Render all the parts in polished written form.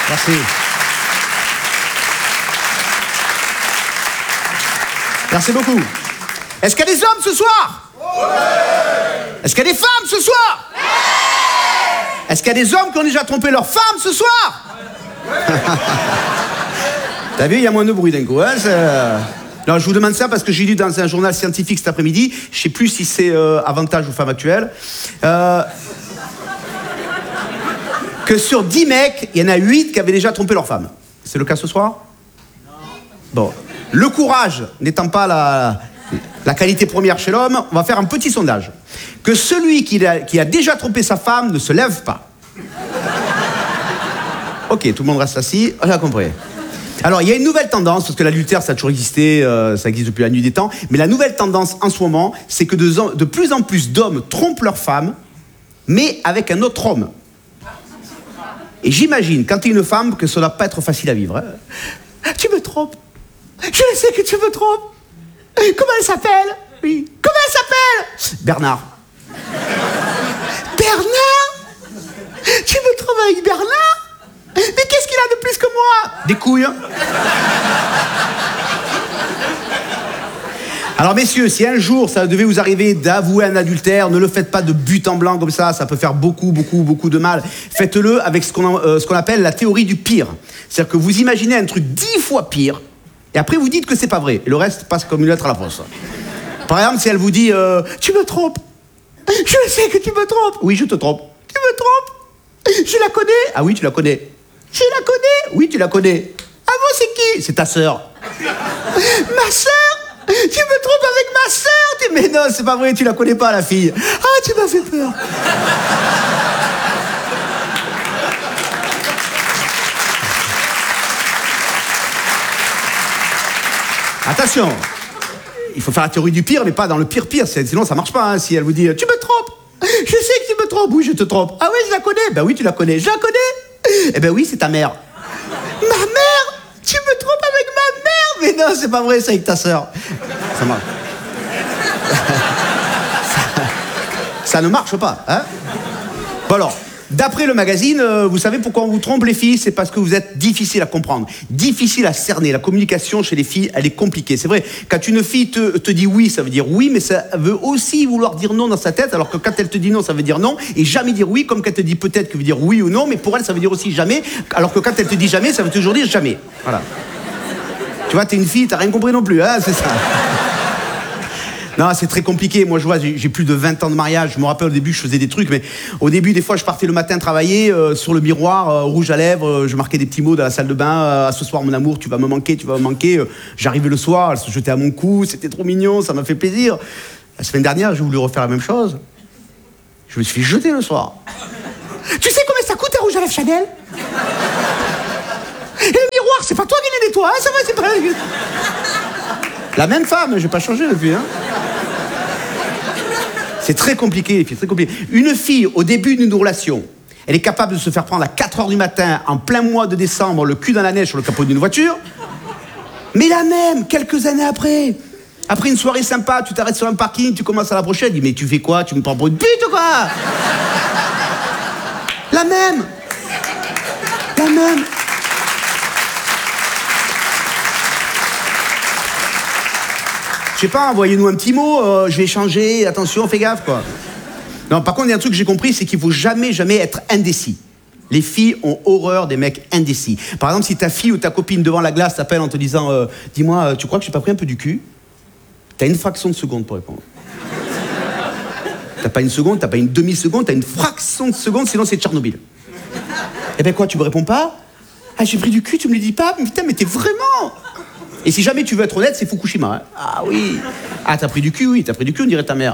Merci. Merci beaucoup. Est-ce qu'il y a des hommes ce soir? Ouais. Est-ce qu'il y a des femmes ce soir? Ouais. Est-ce qu'il y a des hommes qui ont déjà trompé leur femme ce soir? Ouais. T'as vu, il y a moins de bruit d'un coup. Hein, non, je vous demande ça parce que j'ai lu dans un journal scientifique cet après-midi, je ne sais plus si c'est avantage aux femmes actuelles, que sur 10 mecs, il y en a 8 qui avaient déjà trompé leur femme. C'est le cas ce soir? Non. Bon. Le courage n'étant pas la qualité première chez l'homme, on va faire un petit sondage. Que celui qui a déjà trompé sa femme ne se lève pas. Ok, tout le monde reste assis, on a compris. Alors, il y a une nouvelle tendance, parce que l'adultère, ça a toujours existé, ça existe depuis la nuit des temps, mais la nouvelle tendance en ce moment, c'est que de plus en plus d'hommes trompent leur femme, mais avec un autre homme. Et j'imagine, quand tu es une femme, que ça ne doit pas être facile à vivre. Hein. Tu me trompes. Je sais que tu me trompes. Comment elle s'appelle? Oui. Comment elle s'appelle? Bernard. Bernard? Tu me trompes avec Bernard? Mais qu'est-ce qu'il a de plus que moi? Des couilles. Alors messieurs, si un jour ça devait vous arriver d'avouer un adultère, ne le faites pas de but en blanc comme ça peut faire beaucoup de mal. Faites-le avec ce qu'on appelle la théorie du pire. C'est-à-dire que vous imaginez un truc 10 fois pire, et après vous dites que c'est pas vrai, et le reste passe comme une lettre à la poste. Par exemple, si elle vous dit tu me trompes, je sais que tu me trompes. Oui, je te trompe. Tu me trompes. Je la connais. Ah oui, tu la connais. Je la connais. Oui, tu la connais. Ah bon, c'est qui? C'est ta sœur. Ma sœur? Tu me trompes avec ma sœur? Mais non, c'est pas vrai, tu la connais pas, la fille. Ah, tu m'as fait peur. Attention, il faut faire la théorie du pire, mais pas dans le pire, sinon ça marche pas. Hein, si elle vous dit tu me trompes, je sais que tu me trompes. Oui, je te trompe. Ah oui, je la connais. Ben oui, tu la connais. Je la connais. Eh ben oui, c'est ta mère. Ma mère? Tu me trompes avec ma mère? Mais non, c'est pas vrai, c'est avec ta sœur. Ça marche. Ça ne marche pas, hein? Bon alors, d'après le magazine, vous savez pourquoi on vous trompe les filles? C'est parce que vous êtes difficile à comprendre, difficile à cerner. La communication chez les filles, elle est compliquée. C'est vrai, quand une fille te dit oui, ça veut dire oui, mais ça veut aussi vouloir dire non dans sa tête, alors que quand elle te dit non, ça veut dire non, et jamais dire oui, comme quand elle te dit peut-être, que veut dire oui ou non, mais pour elle, ça veut dire aussi jamais, alors que quand elle te dit jamais, ça veut toujours dire jamais. Voilà. Tu vois, t'es une fille, t'as rien compris non plus, hein, c'est ça. Non, c'est très compliqué. Moi, je vois, j'ai plus de 20 ans de mariage. Je me rappelle, au début, je faisais des trucs, mais au début, des fois, je partais le matin travailler, sur le miroir, rouge à lèvres, je marquais des petits mots dans la salle de bain. Ce soir, mon amour, tu vas me manquer, tu vas me manquer. J'arrivais le soir, elle se jetait à mon cou, c'était trop mignon, ça m'a fait plaisir. La semaine dernière, j'ai voulu refaire la même chose. Je me suis fait jeter le soir. Tu sais combien ça coûte un rouge à lèvres Chanel? Et le miroir, c'est pas toi qui les nettoie, hein, ça va, c'est pas... La même femme, j'ai pas changé depuis, hein. C'est très compliqué, les filles, très compliqué. Une fille, au début d'une relation, elle est capable de se faire prendre à 4h du matin, en plein mois de décembre, le cul dans la neige sur le capot d'une voiture. Mais la même, quelques années après une soirée sympa, tu t'arrêtes sur un parking, tu commences à l'approcher, elle dit, mais tu fais quoi? Tu me prends pour une pute ou quoi? La même. Je sais pas, envoyez-nous un petit mot, je vais échanger, attention, fais gaffe, quoi. Non, par contre, il y a un truc que j'ai compris, c'est qu'il faut jamais être indécis. Les filles ont horreur des mecs indécis. Par exemple, si ta fille ou ta copine devant la glace t'appelle en te disant dis-moi, tu crois que j'ai pas pris un peu du cul? T'as une fraction de seconde pour répondre. T'as pas une seconde, t'as pas une demi-seconde, t'as une fraction de seconde, sinon c'est Tchernobyl. Eh ben quoi, tu me réponds pas? Ah, j'ai pris du cul, tu me le dis pas? Putain, mais t'es vraiment... Et si jamais tu veux être honnête, c'est Fukushima. Hein. Ah oui. Ah, t'as pris du cul, oui, t'as pris du cul, on dirait ta mère.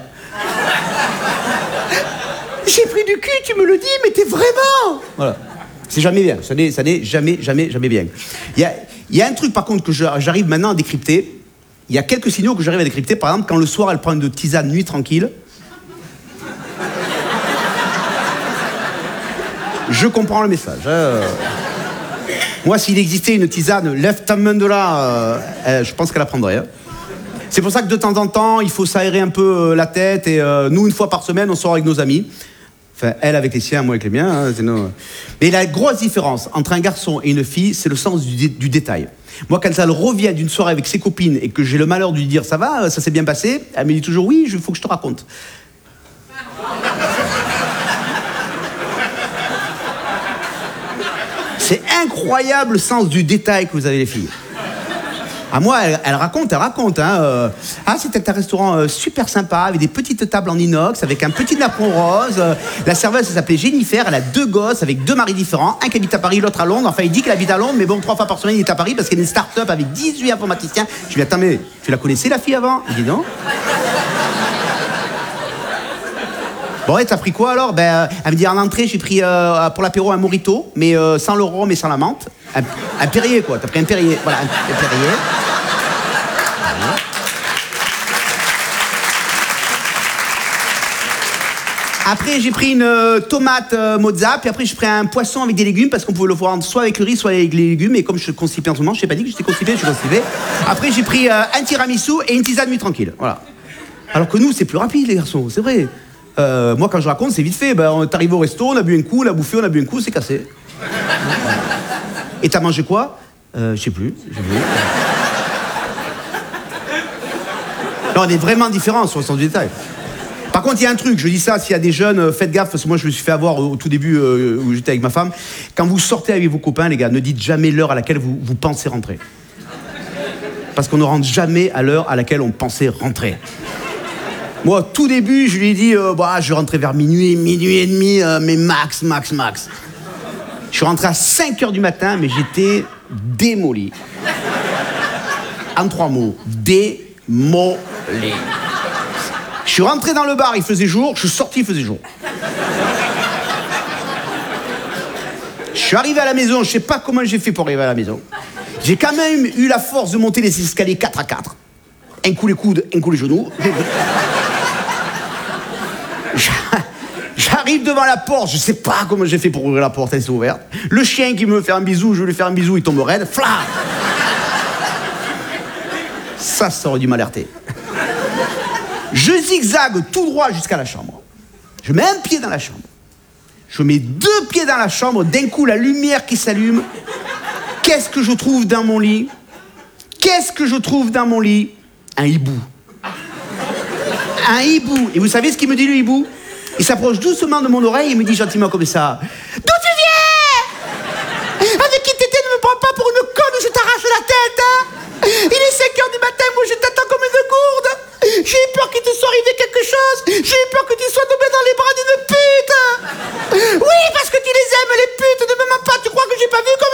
J'ai pris du cul, tu me le dis, mais t'es vraiment... Voilà. C'est jamais bien, ça n'est jamais bien. Il y a un truc, par contre, que j'arrive maintenant à décrypter. Il y a quelques signaux que j'arrive à décrypter. Par exemple, quand le soir, elle prend une tisane nuit tranquille. Je comprends le message. Moi, s'il existait une tisane, lève ta main de là, je pense qu'elle la prendrait. Hein. C'est pour ça que de temps en temps, il faut s'aérer un peu la tête. Et nous, une fois par semaine, on sort avec nos amis. Enfin, elle avec les siens, moi avec les miens. Hein, mais la grosse différence entre un garçon et une fille, c'est le sens du détail. Moi, quand elle revient d'une soirée avec ses copines et que j'ai le malheur de lui dire « ça va, ça s'est bien passé », elle me dit toujours « oui, il faut que je te raconte ». C'est incroyable le sens du détail que vous avez les filles. À moi, elle raconte. Hein, c'était un restaurant super sympa, avec des petites tables en inox, avec un petit napperon rose. La serveuse, elle s'appelait Jennifer, elle a 2 gosses avec 2 maris différents, un qui habite à Paris, l'autre à Londres. Enfin, il dit qu'il habite à Londres, mais bon, 3 fois par semaine, il est à Paris parce qu'il y a une start-up avec 18 informaticiens. Je lui dis, attends, mais tu la connaissais, la fille, avant? Il dit non. Bon, et t'as pris quoi alors? Elle me dit en entrée, j'ai pris pour l'apéro un mojito, mais sans le rhum et sans la menthe. Un Perrier, quoi. T'as pris un Perrier. Voilà, un Perrier. Après, j'ai pris une tomate mozza, puis après, j'ai pris un poisson avec des légumes, parce qu'on pouvait le voir soit avec le riz, soit avec les légumes. Et comme je suis constipé en ce moment, je t'ai pas dit que j'étais constipé, je suis constipé. Après, j'ai pris un tiramisu et une tisane nuit tranquille. Voilà. Alors que nous, c'est plus rapide, les garçons, c'est vrai. Moi, quand je raconte, c'est vite fait. On est arrivé au resto, on a bu un coup, on a bouffé, on a bu un coup, c'est cassé. Et t'as mangé quoi? Je sais plus. Non, on est vraiment différents sur le sens du détail. Par contre, il y a un truc, je dis ça, s'il y a des jeunes, faites gaffe, parce que moi je me suis fait avoir au tout début où j'étais avec ma femme. Quand vous sortez avec vos copains, les gars, ne dites jamais l'heure à laquelle vous pensez rentrer. Parce qu'on ne rentre jamais à l'heure à laquelle on pensait rentrer. Moi, au tout début, je lui ai dit, je rentrais vers minuit et demi, mais max. Je suis rentré à 5h du matin, mais j'étais démoli. En 3 mots, démoli. Je suis rentré dans le bar, il faisait jour, je suis sorti, il faisait jour. Je suis arrivé à la maison, je sais pas comment j'ai fait pour arriver à la maison. J'ai quand même eu la force de monter les escaliers 4 à 4. Un coup les coudes, un coup les genoux. J'arrive devant la porte, je sais pas comment j'ai fait pour ouvrir la porte, elle s'est ouverte. Le chien qui me fait un bisou, je veux lui faire un bisou, il tombe raide. Fla! Ça aurait dû m'alerter. Je zigzague tout droit jusqu'à la chambre. Je mets un pied dans la chambre. Je mets 2 pieds dans la chambre, d'un coup la lumière qui s'allume. Qu'est-ce que je trouve dans mon lit? Un hibou. Un hibou. Et vous savez ce qu'il me dit, le hibou? Il s'approche doucement de mon oreille et me dit gentiment comme ça: d'où tu viens? Avec qui t'étais, ne me prends pas pour une conne ou je t'arrache la tête, hein? Il est 5h du matin, moi je t'attends comme une gourde. J'ai eu peur qu'il te soit arrivé quelque chose. J'ai eu peur que tu sois tombé dans les bras d'une pute. Oui, parce que tu les aimes, les putes, ne me mens pas, tu crois que j'ai pas vu